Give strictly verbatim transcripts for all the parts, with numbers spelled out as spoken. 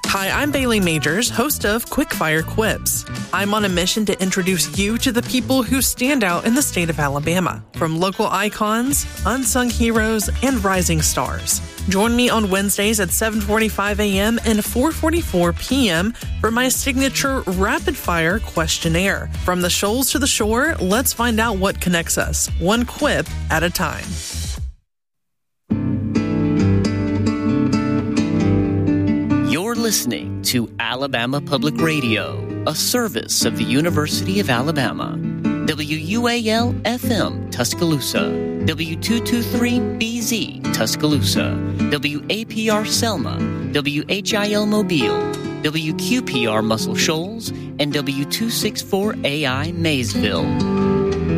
Hi, I'm Bailey Majors, host of Quickfire Quips. I'm on a mission to introduce you to the people who stand out in the state of Alabama, from local icons, unsung heroes, and rising stars. Join me on Wednesdays at seven forty-five a.m. and four forty-four p.m. for my signature rapid-fire questionnaire. From the shoals to the shore, let's find out what connects us, one quip at a time. You're listening to Alabama Public Radio, a service of the University of Alabama. W U A L F M Tuscaloosa, W two twenty-three B Z Tuscaloosa, W A P R Selma, W H I L Mobile, W Q P R Muscle Shoals, and W two sixty-four A I Maysville.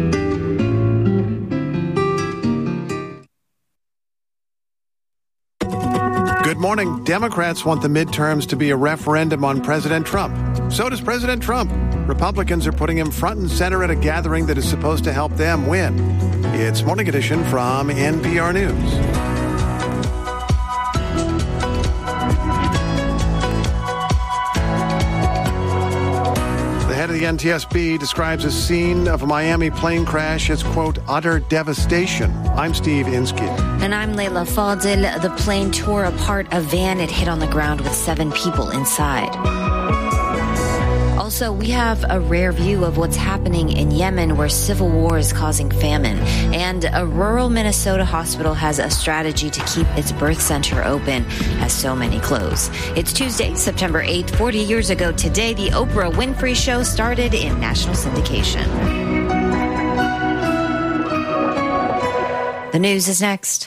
Good morning. Democrats want the midterms to be a referendum on President Trump. So does President Trump. Republicans are putting him front and center at a gathering that is supposed to help them win. It's Morning Edition from N P R News. The head of the N T S B describes a scene of a Miami plane crash as, quote, utter devastation. I'm Steve Inskeep. And I'm Layla Fadil. The plane tore apart a van. It hit on the ground with seven people inside. Also, we have a rare view of what's happening in Yemen, where civil war is causing famine. And a rural Minnesota hospital has a strategy to keep its birth center open as so many close. It's Tuesday, September eighth. forty years ago today, the Oprah Winfrey Show started in national syndication. The news is next.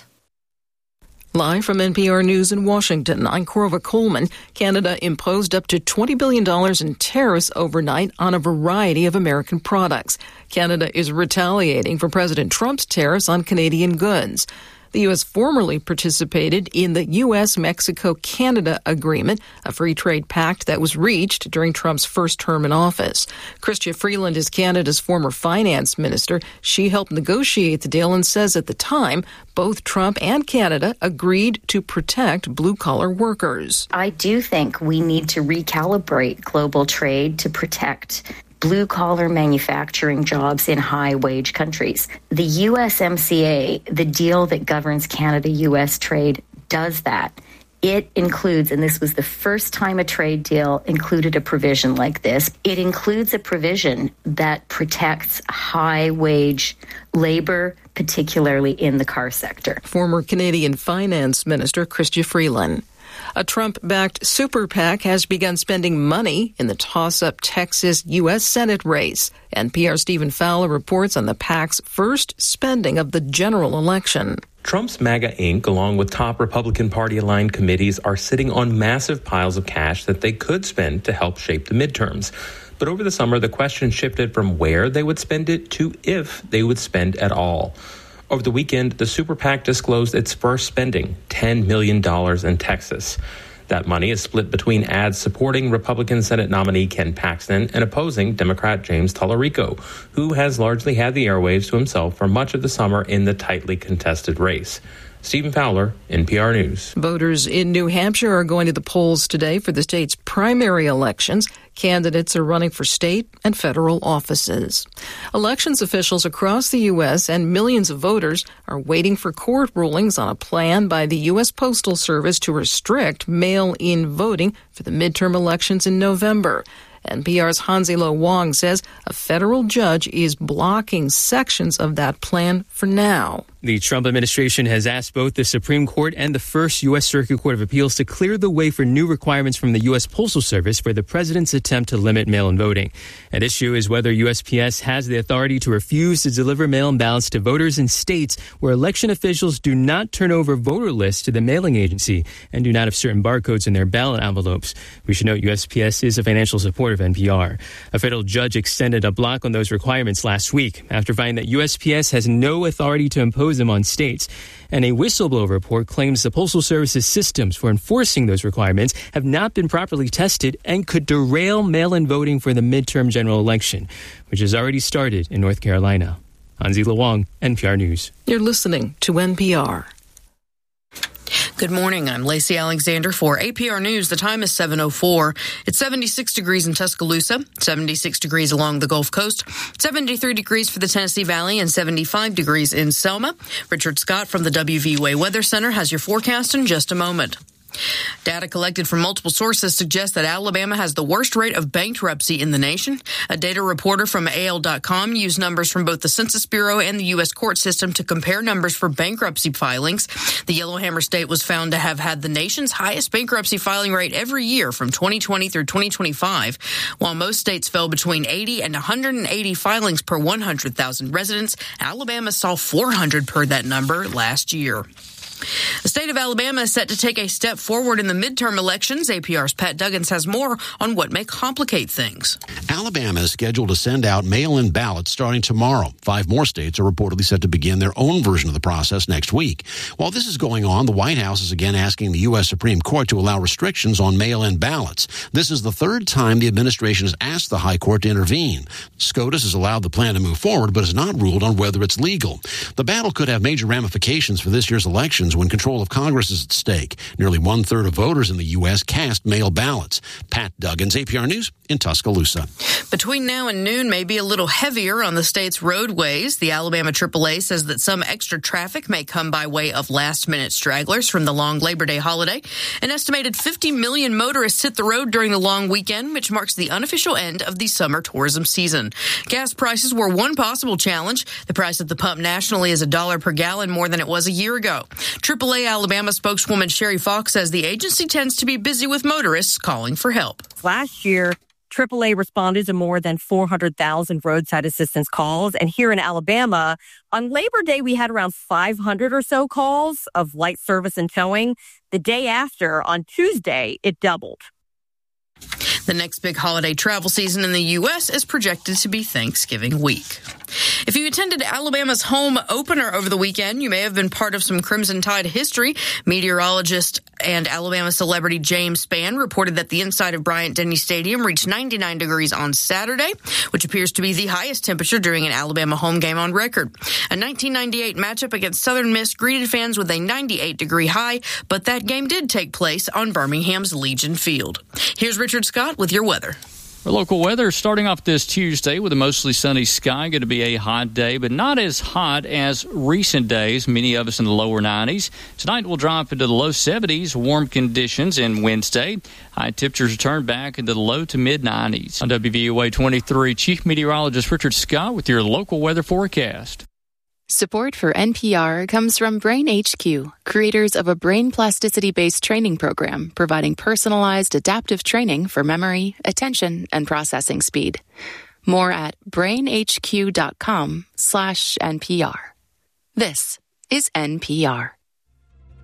Live from N P R News in Washington, I'm Corva Coleman. Canada imposed up to twenty billion dollars in tariffs overnight on a variety of American products. Canada is retaliating for President Trump's tariffs on Canadian goods. The U S formerly participated in the U S Mexico Canada Agreement, a free trade pact that was reached during Trump's first term in office. Chrystia Freeland is Canada's former finance minister. She helped negotiate the deal and says at the time, both Trump and Canada agreed to protect blue-collar workers. I do think we need to recalibrate global trade to protect blue-collar manufacturing jobs in high-wage countries. The U S M C A, the deal that governs Canada-U S trade, does that. It includes, and this was the first time a trade deal included a provision like this, it includes a provision that protects high-wage labor, particularly in the car sector. Former Canadian Finance Minister Chrystia Freeland. A Trump-backed super PAC has begun spending money in the toss-up Texas U S Senate race. N P R's Stephen Fowler reports on the PAC's first spending of the general election. Trump's MAGA Incorporated, along with top Republican Party-aligned committees, are sitting on massive piles of cash that they could spend to help shape the midterms. But over the summer, the question shifted from where they would spend it to if they would spend at all. Over the weekend, the Super PAC disclosed its first spending, ten million dollars in Texas. That money is split between ads supporting Republican Senate nominee Ken Paxton and opposing Democrat James Tallarico, who has largely had the airwaves to himself for much of the summer in the tightly contested race. Stephen Fowler, N P R News. Voters in New Hampshire are going to the polls today for the state's primary elections. Candidates are running for state and federal offices. Elections officials across the U S and millions of voters are waiting for court rulings on a plan by the U S Postal Service to restrict mail-in voting for the midterm elections in November. N P R's Hanzilo Wong says a federal judge is blocking sections of that plan for now. The Trump administration has asked both the Supreme Court and the First U S Circuit Court of Appeals to clear the way for new requirements from the U S Postal Service for the president's attempt to limit mail-in voting. At issue is whether U S P S has the authority to refuse to deliver mail-in ballots to voters in states where election officials do not turn over voter lists to the mailing agency and do not have certain barcodes in their ballot envelopes. We should note U S P S is a financial supporter of N P R. A federal judge extended a block on those requirements last week after finding that U S P S has no authority to impose them on states. And a whistleblower report claims the Postal Service's systems for enforcing those requirements have not been properly tested and could derail mail-in voting for the midterm general election, which has already started in North Carolina. Hanzilo Wong, N P R News. You're listening to N P R. Good morning. I'm Lacey Alexander for A P R News. The time is seven oh four. It's seventy-six degrees in Tuscaloosa, seventy-six degrees along the Gulf Coast, seventy-three degrees for the Tennessee Valley, and seventy-five degrees in Selma. Richard Scott from the W V U A Weather Center has your forecast in just a moment. Data collected from multiple sources suggests that Alabama has the worst rate of bankruptcy in the nation. A data reporter from A L dot com used numbers from both the Census Bureau and the U S court system to compare numbers for bankruptcy filings. The Yellowhammer State was found to have had the nation's highest bankruptcy filing rate every year from twenty twenty through twenty twenty-five. While most states fell between eighty and one hundred eighty filings per one hundred thousand residents, Alabama saw four hundred per that number last year. The state of Alabama is set to take a step forward in the midterm elections. A P R's Pat Duggins has more on what may complicate things. Alabama is scheduled to send out mail-in ballots starting tomorrow. Five more states are reportedly set to begin their own version of the process next week. While this is going on, the White House is again asking the U S Supreme Court to allow restrictions on mail-in ballots. This is the third time the administration has asked the High Court to intervene. SCOTUS has allowed the plan to move forward, but has not ruled on whether it's legal. The battle could have major ramifications for this year's elections when control of Congress is at stake. Nearly one-third of voters in the U S cast mail ballots. Pat Duggins, A P R News in Tuscaloosa. Between now and noon may be a little heavier on the state's roadways. The Alabama triple A says that some extra traffic may come by way of last-minute stragglers from the long Labor Day holiday. An estimated fifty million motorists hit the road during the long weekend, which marks the unofficial end of the summer tourism season. Gas prices were one possible challenge. The price at the pump nationally is a dollar per gallon more than it was a year ago. triple A Alabama spokeswoman Sherry Fox says the agency tends to be busy with motorists calling for help. Last year, triple A responded to more than four hundred thousand roadside assistance calls. And here in Alabama, on Labor Day, we had around five hundred or so calls of light service and towing. The day after, on Tuesday, it doubled. The next big holiday travel season in the U S is projected to be Thanksgiving week. If you attended Alabama's home opener over the weekend, you may have been part of some Crimson Tide history. Meteorologist and Alabama celebrity James Spann reported that the inside of Bryant-Denny Stadium reached ninety-nine degrees on Saturday, which appears to be the highest temperature during an Alabama home game on record. A nineteen ninety-eight matchup against Southern Miss greeted fans with a ninety-eight degree high, but that game did take place on Birmingham's Legion Field. Here's Richard Scott with your weather. Our local weather starting off this Tuesday with a mostly sunny sky. Going to be a hot day, but not as hot as recent days. Many of us in the lower nineties. Tonight we'll drop into the low seventies. Warm conditions in Wednesday. High temperatures return back into the low to mid nineties. On W V U A twenty-three, Chief Meteorologist Richard Scott with your local weather forecast. Support for N P R comes from Brain H Q, creators of a brain plasticity-based training program providing personalized adaptive training for memory, attention, and processing speed. More at brainhq.com slash NPR. This is N P R.